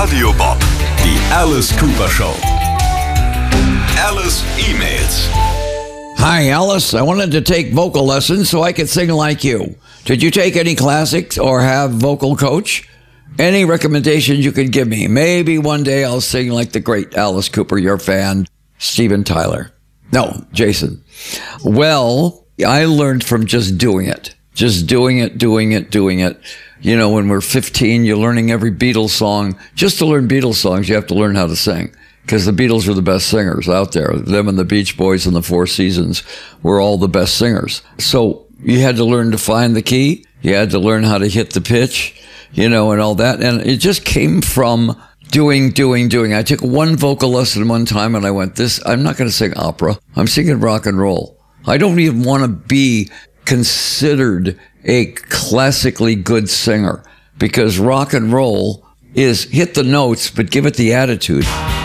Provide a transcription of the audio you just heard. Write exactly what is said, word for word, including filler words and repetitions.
Radio Bob, die Alice Cooper Show. Alice emails. Hi, Alice. I wanted to take vocal lessons so I could sing like you. Did you take any classics or have vocal coach? Any recommendations you could give me? Maybe one day I'll sing like the great Alice Cooper, your fan, Steven Tyler. No, Jason. Well, I learned from just doing it. Just doing it, doing it, doing it. You know, when we're fifteen, you're learning every Beatles song. Just to learn Beatles songs, you have to learn how to sing. Because the Beatles were the best singers out there. Them and the Beach Boys and the Four Seasons were all the best singers. So you had to learn to find the key. You had to learn how to hit the pitch, you know, and all that. And it just came from doing, doing, doing. I took one vocal lesson one time and I went, this, I'm not going to sing opera. I'm singing rock and roll. I don't even want to be considered a classically good singer because rock and roll is hit the notes, but give it the attitude.